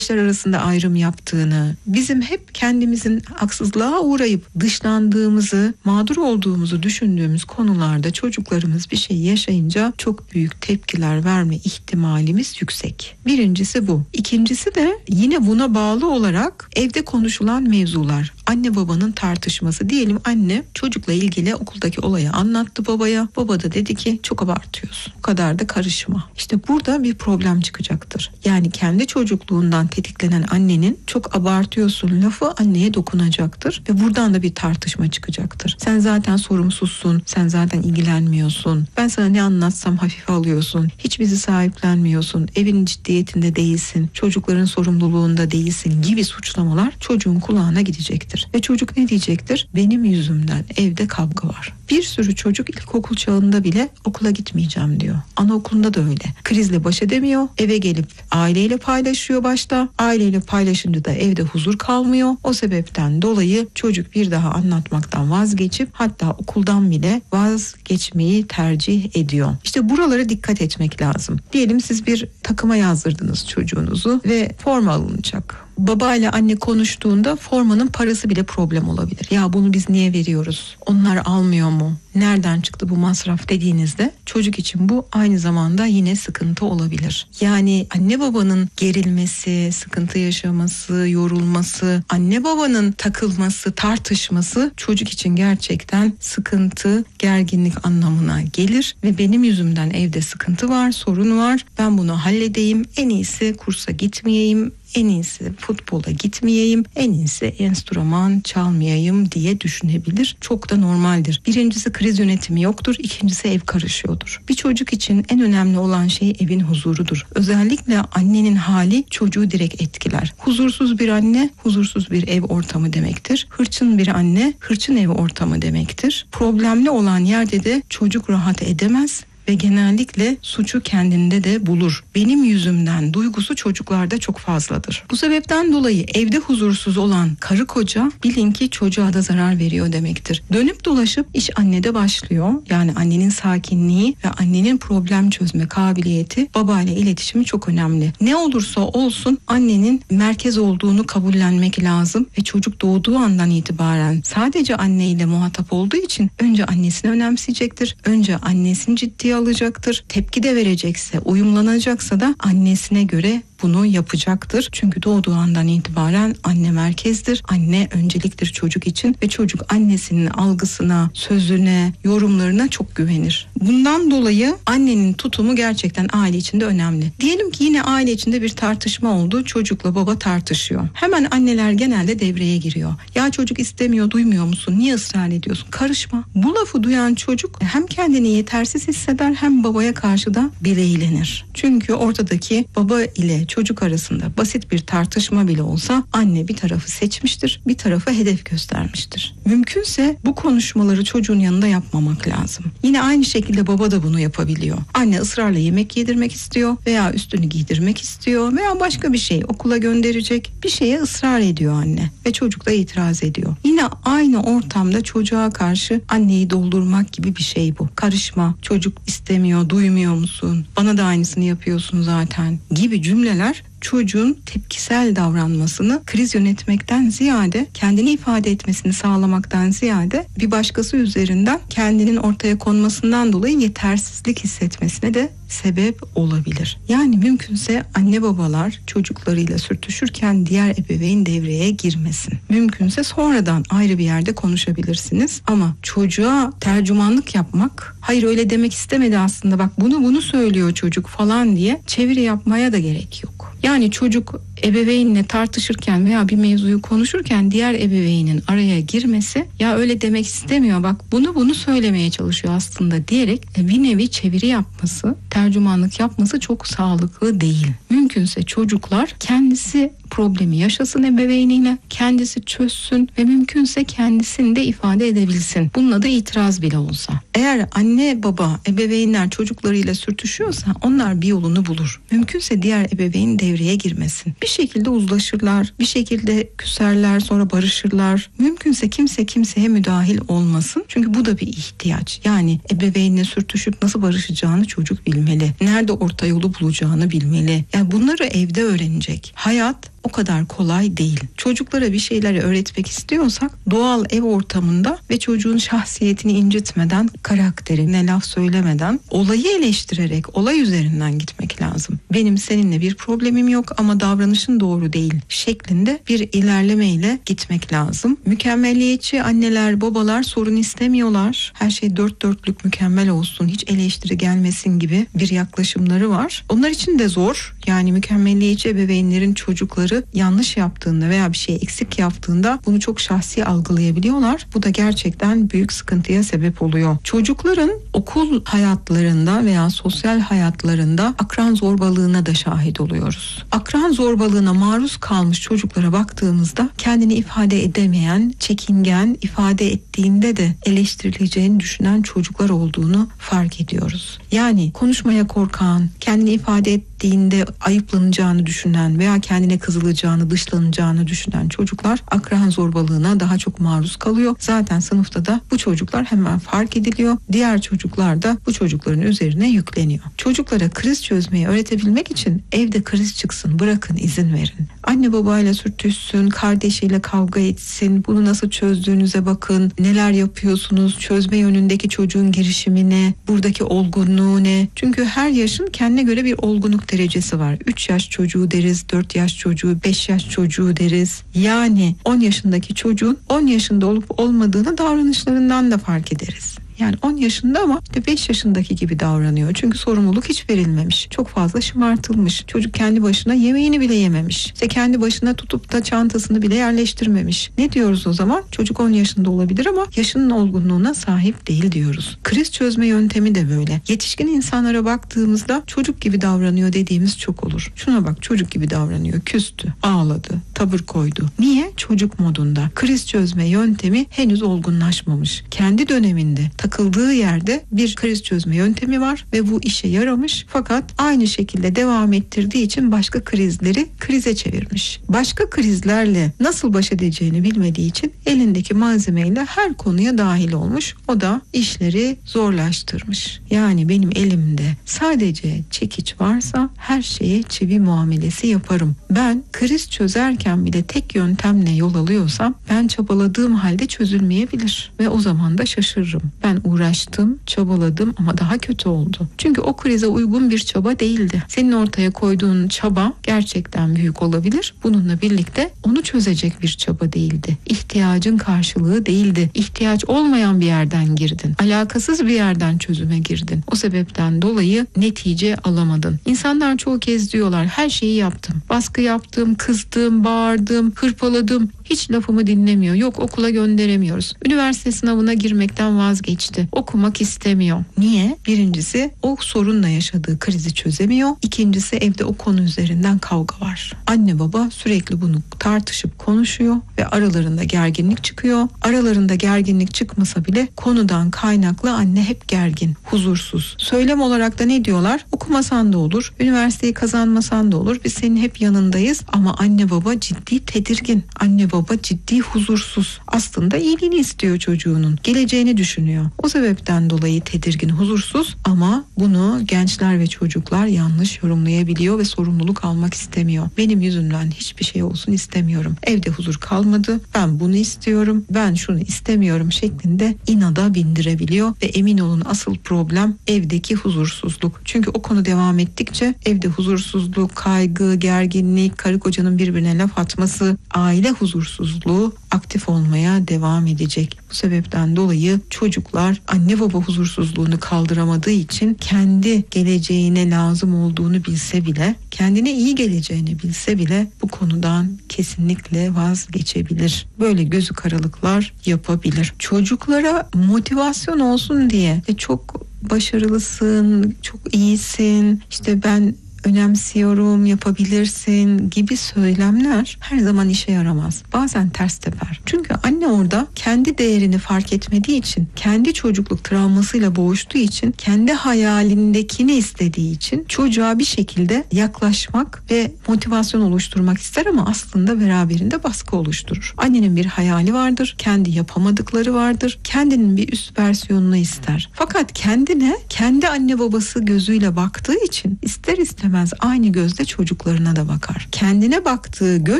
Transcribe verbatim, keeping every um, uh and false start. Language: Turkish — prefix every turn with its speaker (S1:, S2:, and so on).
S1: arasında ayrım yaptığını, bizim hep kendimizin haksızlığa uğrayıp dışlandığımızı, mağdur olduğumuzu düşündüğümüz konularda çocuklarımız bir şey yaşayınca çok büyük tepkiler verme ihtimalimiz yüksek. Birincisi bu. İkincisi de yine buna bağlı olarak evde konuşulan mevzular. Anne babanın tartışması. Diyelim anne çocukla ilgili okuldaki olayı anlattı babaya. Baba da dedi ki çok abartıyorsun. Bu kadar da karışma. İşte burada bir problem çıkacaktır. Yani kendi çocukluğundan tetiklenen annenin çok abartıyorsun lafı anneye dokunacaktır ve buradan da bir tartışma çıkacaktır. Sen zaten sorumsuzsun, sen zaten ilgilenmiyorsun. Ben sana ne anlatsam hafife alıyorsun. Hiç bizi sahiplenmiyorsun. Evin ciddiyetinde değilsin. Çocukların sorumluluğunda değilsin gibi suçlamalar çocuğun kulağına gidecektir. Ve çocuk ne diyecektir? Benim yüzümden evde kavga var. Bir sürü çocuk ilkokul çağında bile okula gitmeyeceğim diyor. Anaokulunda da öyle. Krizle baş edemiyor. Eve gelip aileyle paylaşıyor başta. Aileyle paylaşınca da evde huzur kalmıyor. O sebepten dolayı çocuk bir daha anlatmaktan vazgeçip hatta okuldan bile vazgeçmeyi tercih ediyor. İşte buralara dikkat etmek lazım. Diyelim siz bir takıma yazdırdınız çocuğunuzu ve forma alınacak. Baba ile anne konuştuğunda formanın parası bile problem olabilir. Ya bunu biz niye veriyoruz? Onlar almıyor mu? Nereden çıktı bu masraf dediğinizde çocuk için bu aynı zamanda yine sıkıntı olabilir. Yani anne babanın gerilmesi, sıkıntı yaşaması, yorulması, anne babanın takılması, tartışması çocuk için gerçekten sıkıntı, gerginlik anlamına gelir ve benim yüzümden evde sıkıntı var, sorun var. Ben bunu halledeyim. En iyisi kursa gitmeyeyim. En iyisi futbola gitmeyeyim, en iyisi enstrüman çalmayayım diye düşünebilir. Çok da normaldir. Birincisi kriz yönetimi yoktur, ikincisi ev karışıyordur. Bir çocuk için en önemli olan şey evin huzurudur. Özellikle annenin hali çocuğu direkt etkiler. Huzursuz bir anne, huzursuz bir ev ortamı demektir. Hırçın bir anne, hırçın ev ortamı demektir. Problemli olan yerde de çocuk rahat edemez ve genellikle suçu kendinde de bulur. Benim yüzümden duygusu çocuklarda çok fazladır. Bu sebepten dolayı evde huzursuz olan karı koca bilin ki çocuğa da zarar veriyor demektir. Dönüp dolaşıp iş annede başlıyor. Yani annenin sakinliği ve annenin problem çözme kabiliyeti babayla iletişimi çok önemli. Ne olursa olsun annenin merkez olduğunu kabullenmek lazım ve çocuk doğduğu andan itibaren sadece anneyle muhatap olduğu için önce annesini önemseyecektir. Önce annesini ciddiye alacaktır. Tepki de verecekse, uyumlanacaksa da annesine göre bunu yapacaktır. Çünkü doğduğu andan itibaren anne merkezdir. Anne önceliktir çocuk için ve çocuk annesinin algısına, sözüne, yorumlarına çok güvenir. Bundan dolayı annenin tutumu gerçekten aile içinde önemli. Diyelim ki yine aile içinde bir tartışma oldu. Çocukla baba tartışıyor. Hemen anneler genelde devreye giriyor. Ya çocuk istemiyor, duymuyor musun? Niye ısrar ediyorsun? Karışma. Bu lafı duyan çocuk hem kendini yetersiz hisseder hem babaya karşı da bileylenir. Çünkü ortadaki baba ile çocuk arasında basit bir tartışma bile olsa anne bir tarafı seçmiştir, bir tarafı hedef göstermiştir. Mümkünse bu konuşmaları çocuğun yanında yapmamak lazım. Yine aynı şekilde baba da bunu yapabiliyor. Anne ısrarla yemek yedirmek istiyor veya üstünü giydirmek istiyor veya başka bir şey okula gönderecek bir şeye ısrar ediyor anne ve çocuk da itiraz ediyor. Yine aynı ortamda çocuğa karşı anneyi doldurmak gibi bir şey bu. Karışma, çocuk istemiyor, duymuyor musun? Bana da aynısını yapıyorsun zaten gibi cümleler çocuğun tepkisel davranmasını kriz yönetmekten ziyade, kendini ifade etmesini sağlamaktan ziyade bir başkası üzerinden kendinin ortaya konmasından dolayı yetersizlik hissetmesine de sebep olabilir. Yani mümkünse anne babalar çocuklarıyla sürtüşürken diğer ebeveyn devreye girmesin. Mümkünse sonradan ayrı bir yerde konuşabilirsiniz ama çocuğa tercümanlık yapmak, hayır öyle demek istemedi aslında bak bunu bunu söylüyor çocuk falan diye çeviri yapmaya da gerek yok. Yani çocuk ebeveynle tartışırken veya bir mevzuyu konuşurken diğer ebeveynin araya girmesi, ya öyle demek istemiyor bak bunu bunu söylemeye çalışıyor aslında diyerek bir nevi çeviri yapması, tercümanlık yapması çok sağlıklı değil. Mümkünse çocuklar kendisi
S2: problemi yaşasın ebeveyniyle, kendisi çözsün ve mümkünse kendisini de ifade edebilsin. Bunun adı itiraz bile olsa.
S1: Eğer anne baba, ebeveynler çocuklarıyla sürtüşüyorsa onlar bir yolunu bulur. Mümkünse diğer ebeveyn devreye girmesin. Bir şekilde uzlaşırlar, bir şekilde küserler, sonra barışırlar. Mümkünse kimse kimseye müdahil olmasın. Çünkü bu da bir ihtiyaç. Yani ebeveynle sürtüşüp nasıl barışacağını çocuk bilmeli. Nerede orta yolu bulacağını bilmeli. Yani bunları evde öğrenecek. Hayat o kadar kolay değil. Çocuklara bir şeyler öğretmek istiyorsak doğal ev ortamında ve çocuğun şahsiyetini incitmeden, karakterine laf söylemeden, olayı eleştirerek, olay üzerinden gitmek lazım. Benim seninle bir problemim yok ama davranışın doğru değil şeklinde bir ilerlemeyle gitmek lazım. Mükemmelliyetçi anneler, babalar sorun istemiyorlar. Her şey dört dörtlük mükemmel olsun, hiç eleştiri gelmesin gibi bir yaklaşımları var. Onlar için de zor. Yani mükemmelliyetçi ebeveynlerin çocukları yanlış yaptığında veya bir şey eksik yaptığında bunu çok şahsi algılayabiliyorlar. Bu da gerçekten büyük sıkıntıya sebep oluyor. Çocukların okul hayatlarında veya sosyal hayatlarında akran zorbalığına da şahit oluyoruz. Akran zorbalığına maruz kalmış çocuklara baktığımızda kendini ifade edemeyen, çekingen, ifade ettiğinde de eleştirileceğini düşünen çocuklar olduğunu fark ediyoruz. Yani konuşmaya korkan, kendini ifade ettiğinde ayıplanacağını düşünen veya kendine kızılacağını, dışlanacağını düşünen çocuklar akran zorbalığına daha çok maruz kalıyor. Zaten sınıfta da bu çocuklar hemen fark ediliyor. Diğer çocuklar da bu çocukların üzerine yükleniyor. Çocuklara kriz çözmeyi öğretebilmek için evde kriz çıksın, bırakın, izin verin. Anne babayla sürtüşsün, kardeşiyle kavga etsin, bunu nasıl çözdüğünüze bakın, neler yapıyorsunuz, çözme yönündeki çocuğun girişimi ne, buradaki olgunluğu ne? Çünkü her yaşın kendine göre bir olgunluk derecesi var. üç yaş çocuğu deriz, dört yaş çocuğu, beş yaş çocuğu deriz. Yani on yaşındaki çocuğun on yaşında olup olmadığını davranışlarından da fark ederiz. Yani on yaşında ama işte beş yaşındaki gibi davranıyor. Çünkü sorumluluk hiç verilmemiş. Çok fazla şımartılmış. Çocuk kendi başına yemeğini bile yememiş. İşte kendi başına tutup da çantasını bile yerleştirmemiş. Ne diyoruz o zaman? Çocuk on yaşında olabilir ama yaşının olgunluğuna sahip değil diyoruz. Kriz çözme yöntemi de böyle. Yetişkin insanlara baktığımızda çocuk gibi davranıyor dediğimiz çok olur. Şuna bak, çocuk gibi davranıyor. Küstü, ağladı, tavır koydu. Niye? Çocuk modunda. Kriz çözme yöntemi henüz olgunlaşmamış. Kendi döneminde takıldığı yerde bir kriz çözme yöntemi var ve bu işe yaramış, fakat aynı şekilde devam ettirdiği için başka krizleri krize çevirmiş. Başka krizlerle nasıl baş edeceğini bilmediği için elindeki malzemeyle her konuya dahil olmuş. O da işleri zorlaştırmış. Yani benim elimde sadece çekiç varsa her şeye çivi muamelesi yaparım. Ben kriz çözerken bile tek yöntemle yol alıyorsam ben çabaladığım halde çözülmeyebilir ve o zaman da şaşırırım. Ben uğraştım, çabaladım ama daha kötü oldu. Çünkü o krize uygun bir çaba değildi. Senin ortaya koyduğun çaba gerçekten büyük olabilir. Bununla birlikte onu çözecek bir çaba değildi. İhtiyacın karşılığı değildi. İhtiyaç olmayan bir yerden girdin. Alakasız bir yerden çözüme girdin. O sebepten dolayı netice alamadın. İnsanlar çoğu kez diyorlar, her şeyi yaptım. Baskı yaptım, kızdım, bağırdım, hırpaladım. Hiç lafımı dinlemiyor. Yok, okula gönderemiyoruz. Üniversite sınavına girmekten vazgeçti. Okumak istemiyor. Niye? Birincisi o sorunla yaşadığı krizi çözemiyor. İkincisi evde o konu üzerinden kavga var. Anne baba sürekli bunu tartışıp konuşuyor ve aralarında gerginlik çıkıyor. Aralarında gerginlik çıkmasa bile konudan kaynaklı anne hep gergin, huzursuz. Söylem olarak da ne diyorlar? Okumasan da olur, üniversiteyi kazanmasan da olur. Biz senin hep yanındayız ama anne baba ciddi tedirgin. Anne baba ciddi huzursuz. Aslında iyiliğini istiyor çocuğunun. Geleceğini düşünüyor. O sebepten dolayı tedirgin, huzursuz ama bunu gençler ve çocuklar yanlış yorumlayabiliyor ve sorumluluk almak istemiyor. Benim yüzümden hiçbir şey olsun istemiyorum. Evde huzur kalmadı. Ben bunu istiyorum. Ben şunu istemiyorum şeklinde inada bindirebiliyor ve emin olun asıl problem evdeki huzursuzluk. Çünkü o konu devam ettikçe evde huzursuzluk, kaygı, gerginlik, karı kocanın birbirine laf atması, aile huzursuzluğu aktif olmaya devam edecek. Bu sebepten dolayı çocuklar anne baba huzursuzluğunu kaldıramadığı için kendi geleceğine lazım olduğunu bilse bile, kendine iyi geleceğini bilse bile bu konudan kesinlikle vazgeçebilir. Böyle gözü karalıklar yapabilir. Çocuklara motivasyon olsun diye e çok başarılısın, çok iyisin, işte ben önemsiyorum, yapabilirsin gibi söylemler her zaman işe yaramaz. Bazen ters teper. Çünkü anne orada kendi değerini fark etmediği için, kendi çocukluk travmasıyla boğuştuğu için, kendi hayalindekini istediği için çocuğa bir şekilde yaklaşmak ve motivasyon oluşturmak ister ama aslında beraberinde baskı oluşturur. Annenin bir hayali vardır, kendi yapamadıkları vardır, kendinin bir üst versiyonunu ister. Fakat kendine kendi anne babası gözüyle baktığı için ister istemez aynı gözle çocuklarına da bakar. Kendine baktığı göz